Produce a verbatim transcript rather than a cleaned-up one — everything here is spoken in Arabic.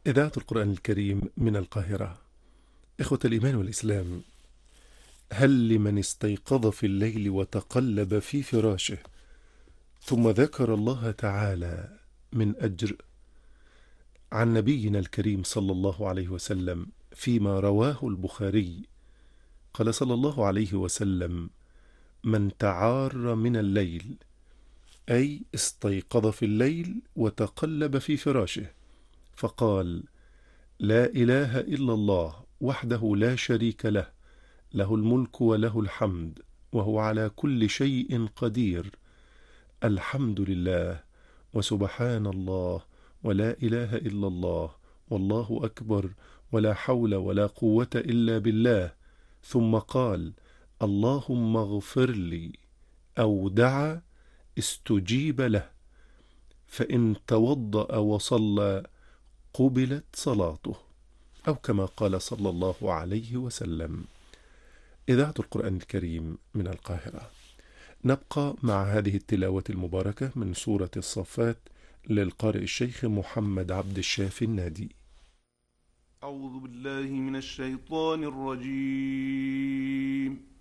إذاعة القرآن الكريم من القاهرة. إخوة الإيمان والإسلام، هل لمن استيقظ في الليل وتقلب في فراشه ثم ذكر الله تعالى من أجر؟ عن نبينا الكريم صلى الله عليه وسلم فيما رواه البخاري قال صلى الله عليه وسلم: من تعار من الليل، أي استيقظ في الليل وتقلب في فراشه فقال: لا إله إلا الله وحده لا شريك له، له الملك وله الحمد وهو على كل شيء قدير، الحمد لله وسبحان الله ولا إله إلا الله والله أكبر ولا حول ولا قوة إلا بالله، ثم قال: اللهم اغفر لي، أو دعا استجيب له، فإن توضأ وصلى قبلت صلاته، أو كما قال صلى الله عليه وسلم. إذاعة القرآن الكريم من القاهرة. نبقى مع هذه التلاوة المباركة من سورة الصفات للقارئ الشيخ محمد عبد الشافي النادي. أعوذ بالله من الشيطان الرجيم.